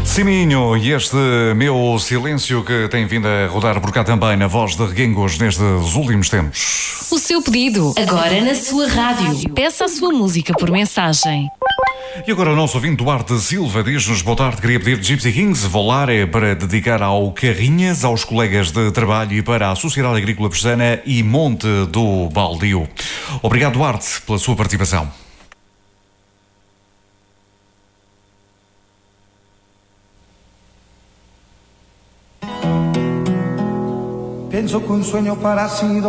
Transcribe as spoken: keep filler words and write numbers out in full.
Siminho, e este meu silêncio que tem vindo a rodar por cá também na voz de Reguengos nestes últimos tempos. O seu pedido, agora na sua rádio. Peça a sua música por mensagem. E agora o nosso ouvinte Duarte Silva diz-nos: boa tarde, queria pedir Gypsy Kings, Volar é para dedicar ao Carrinhas, aos colegas de trabalho e para a Sociedade Agrícola Pestana e Monte do Baldio. Obrigado, Duarte, pela sua participação. Pienso que un sueño parecido